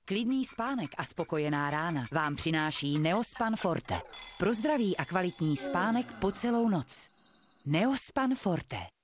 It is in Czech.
Klidný spánek a spokojená rána vám přináší Neospan Forte. Pro zdravý a kvalitní spánek po celou noc. Neospan Forte.